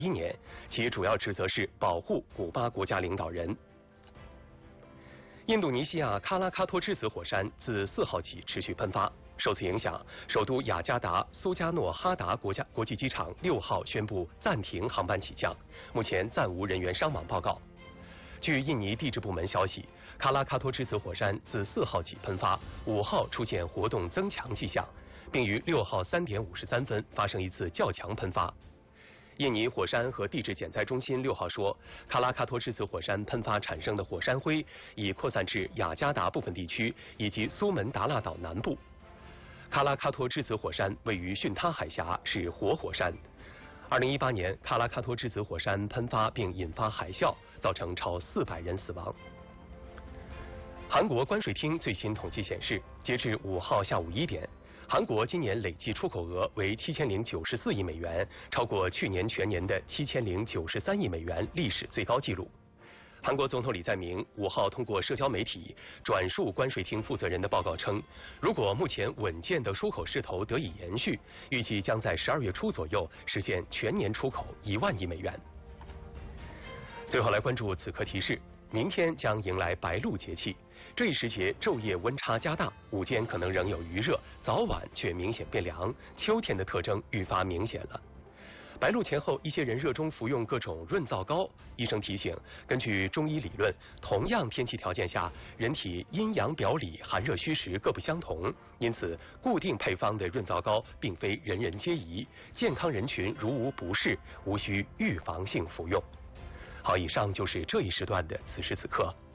2021年，其主要职责是保护古巴国家领导人。印度尼西亚喀拉喀托之子火山自4号起持续喷发，受此影响，首都雅加达苏加诺哈达国际机场6号宣布暂停航班起降，目前暂无人员伤亡报告。据印尼地质部门消息，喀拉喀托之子火山自4号起喷发，5号出现活动增强迹象，并于6号3点53分发生一次较强喷发。印尼火山和地质减灾中心6号说，喀拉喀托之子火山喷发产生的火山灰已扩散至雅加达部分地区以及苏门答腊岛南部。喀拉喀托之子火山位于巽他海峡，是活火山。2018年，喀拉喀托之子火山喷发并引发海啸，造成超400人死亡。韩国关税厅最新统计显示，截至5号下午1点，韩国今年累计出口额为7094亿美元，超过去年全年的7093亿美元历史最高纪录。韩国总统李在明5号通过社交媒体转述关税厅负责人的报告称，如果目前稳健的出口势头得以延续，预计将在12月初左右实现全年出口1万亿美元。最后来关注此刻提示，明天将迎来白露节气，这一时节昼夜温差加大，午间可能仍有余热，早晚却明显变凉，秋天的特征愈发明显了。白露前后，一些人热衷服用各种润燥膏。医生提醒，根据中医理论，同样天气条件下，人体阴阳表里、寒热虚实各不相同，因此固定配方的润燥膏并非人人皆宜，健康人群如无不适，无需预防性服用。好，以上就是这一时段的此时此刻。